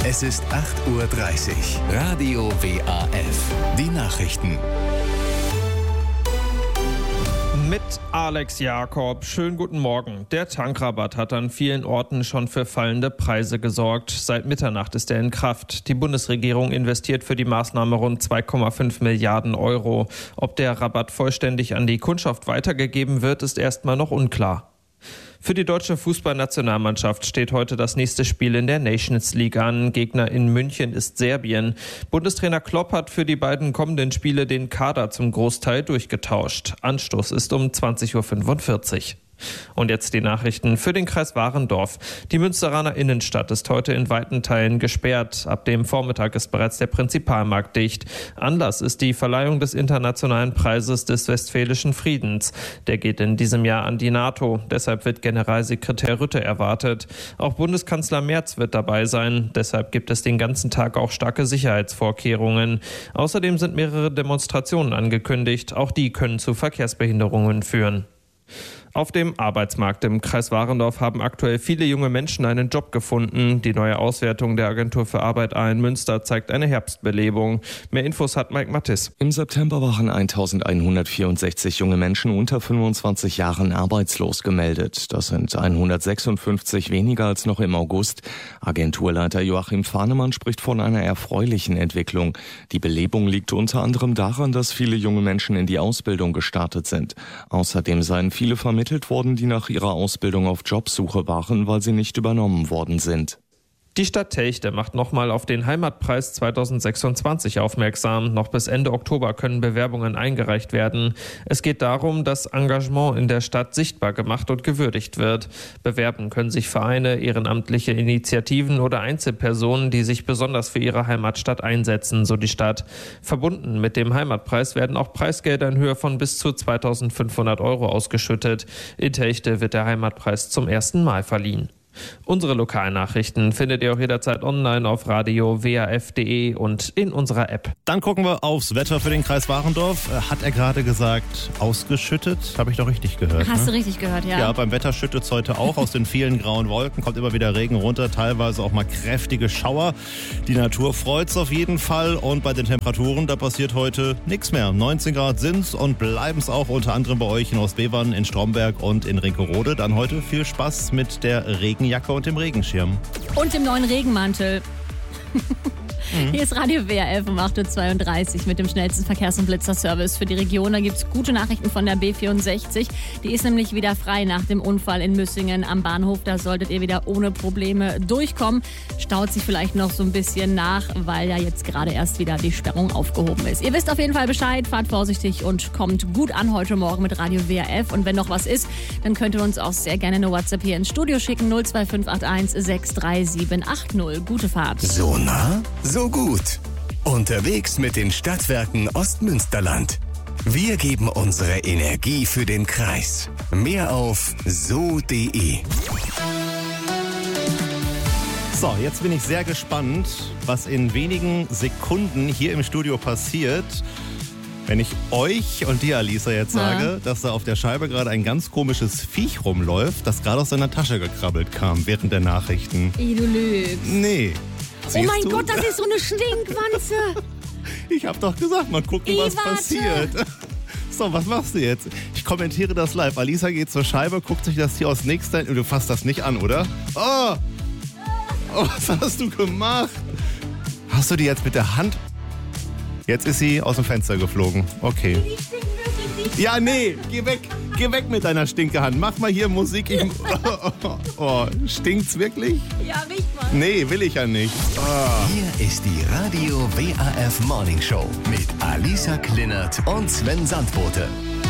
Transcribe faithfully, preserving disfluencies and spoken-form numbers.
Es ist acht Uhr dreißig. Radio W A F. Die Nachrichten. Mit Alex Jakob. Schönen guten Morgen. Der Tankrabatt hat an vielen Orten schon für fallende Preise gesorgt. Seit Mitternacht ist er in Kraft. Die Bundesregierung investiert für die Maßnahme rund zwei Komma fünf Milliarden Euro. Ob der Rabatt vollständig an die Kundschaft weitergegeben wird, ist erstmal noch unklar. Für die deutsche Fußballnationalmannschaft steht heute das nächste Spiel in der Nations League an. Gegner in München ist Serbien. Bundestrainer Klopp hat für die beiden kommenden Spiele den Kader zum Großteil durchgetauscht. Anstoß ist um zwanzig Uhr fünfundvierzig. Und jetzt die Nachrichten für den Kreis Warendorf. Die Münsteraner Innenstadt ist heute in weiten Teilen gesperrt. Ab dem Vormittag ist bereits der Prinzipalmarkt dicht. Anlass ist die Verleihung des internationalen Preises des Westfälischen Friedens. Der geht in diesem Jahr an die NATO. Deshalb wird Generalsekretär Rutte erwartet. Auch Bundeskanzler Merz wird dabei sein. Deshalb gibt es den ganzen Tag auch starke Sicherheitsvorkehrungen. Außerdem sind mehrere Demonstrationen angekündigt. Auch die können zu Verkehrsbehinderungen führen. Auf dem Arbeitsmarkt im Kreis Warendorf haben aktuell viele junge Menschen einen Job gefunden. Die neue Auswertung der Agentur für Arbeit A in Münster zeigt eine Herbstbelebung. Mehr Infos hat Mike Mattis. Im September waren eintausendeinhundertvierundsechzig junge Menschen unter fünfundzwanzig Jahren arbeitslos gemeldet. Das sind hundertsechsundfünfzig weniger als noch im August. Agenturleiter Joachim Fahnemann spricht von einer erfreulichen Entwicklung. Die Belebung liegt unter anderem daran, dass viele junge Menschen in die Ausbildung gestartet sind. Außerdem seien viele vermittelt worden, die nach ihrer Ausbildung auf Jobsuche waren, weil sie nicht übernommen worden sind. Die Stadt Telchte macht nochmal auf den Heimatpreis zweitausendsechsundzwanzig aufmerksam. Noch bis Ende Oktober können Bewerbungen eingereicht werden. Es geht darum, dass Engagement in der Stadt sichtbar gemacht und gewürdigt wird. Bewerben können sich Vereine, ehrenamtliche Initiativen oder Einzelpersonen, die sich besonders für ihre Heimatstadt einsetzen, so die Stadt. Verbunden mit dem Heimatpreis werden auch Preisgelder in Höhe von bis zu zweitausendfünfhundert Euro ausgeschüttet. In Telchte wird der Heimatpreis zum ersten Mal verliehen. Unsere Lokalnachrichten findet ihr auch jederzeit online auf radio w a f punkt d e und in unserer App. Dann gucken wir aufs Wetter für den Kreis Warendorf. Hat er gerade gesagt, ausgeschüttet? Habe ich doch richtig gehört. Hast ne? du richtig gehört, ja. Ja, beim Wetter schüttet es heute auch. Aus den vielen grauen Wolken kommt immer wieder Regen runter, teilweise auch mal kräftige Schauer. Die Natur freut es auf jeden Fall. Und bei den Temperaturen, da passiert heute nichts mehr. neunzehn Grad sind's und bleiben es auch unter anderem bei euch in Ostbevern, in Stromberg und in Rinkerode. Dann heute viel Spaß mit der Regen. Jacke und dem Regenschirm. Und dem neuen Regenmantel. Mhm. Hier ist Radio W A F um acht Uhr zweiunddreißig mit dem schnellsten Verkehrs- und Blitzerservice für die Region. Da gibt es gute Nachrichten von der B vierundsechzig. Die ist nämlich wieder frei nach dem Unfall in Müssingen am Bahnhof. Da solltet ihr wieder ohne Probleme durchkommen. Staut sich vielleicht noch so ein bisschen nach, weil ja jetzt gerade erst wieder die Sperrung aufgehoben ist. Ihr wisst auf jeden Fall Bescheid, fahrt vorsichtig und kommt gut an heute Morgen mit Radio W A F. Und wenn noch was ist, dann könnt ihr uns auch sehr gerne eine WhatsApp hier ins Studio schicken. null zwei fünf acht eins sechs drei sieben acht null. Gute Fahrt. So nah, so gut. Unterwegs mit den Stadtwerken Ostmünsterland. Wir geben unsere Energie für den Kreis. Mehr auf so punkt d e. So, jetzt bin ich sehr gespannt, was in wenigen Sekunden hier im Studio passiert, wenn ich euch und dir, Alisa, jetzt sage, ja. dass da auf der Scheibe gerade ein ganz komisches Viech rumläuft, das gerade aus seiner Tasche gekrabbelt kam während der Nachrichten. Ey, du lügst. Nee. Oh mein du? Gott, das ist so eine Stinkwanze. Ich hab doch gesagt, mal gucken, Ey, was warte. passiert. So, was machst du jetzt? Ich kommentiere das live. Alisa geht zur Scheibe, guckt sich das hier aus nächster... Und du fasst das nicht an, oder? Oh! Oh, was hast du gemacht? Hast du die jetzt mit der Hand... Jetzt ist sie aus dem Fenster geflogen. Okay. Die stinkt wirklich, die Ja, nee, geh weg. Geh weg mit deiner Stinkehand. Mach mal hier Musik. Ich, oh, oh, oh, stinkt's wirklich? Ja, riecht mal. Nee, will ich ja nicht. Oh. Hier ist die Radio W A F Morning Show mit Alisa Klinert und Sven Sandbote.